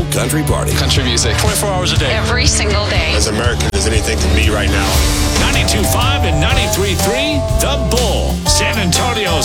Bull Country Party. Country music. 24 hours a day. Every single day. As American as anything can be right now. 92.5 and 93.3, The Bull.